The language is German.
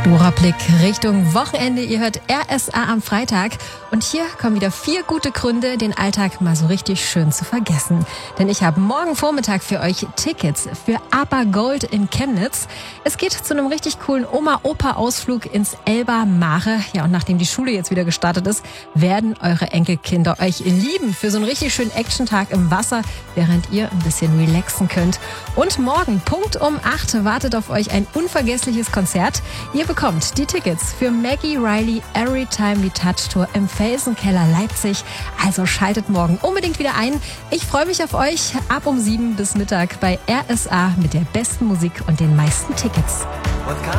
Blick Richtung Wochenende. Ihr hört RSA am Freitag. Und hier kommen wieder 4 gute Gründe, den Alltag mal so richtig schön zu vergessen. Denn ich habe morgen Vormittag für euch Tickets für ABBA Gold in Chemnitz. Es geht zu einem richtig coolen Oma-Opa-Ausflug ins Elba Mare. Ja, und nachdem die Schule jetzt wieder gestartet ist, werden eure Enkelkinder euch lieben für so einen richtig schönen Action-Tag im Wasser, während ihr ein bisschen relaxen könnt. Und morgen, Punkt um 8, wartet auf euch ein unvergessliches Konzert. Ihr bekommt die Tickets für Maggie Riley Everytime die Touch Tour im Felsenkeller Leipzig. Also schaltet morgen unbedingt wieder ein. Ich freue mich auf euch ab um 7 bis Mittag bei RSA mit der besten Musik und den meisten Tickets.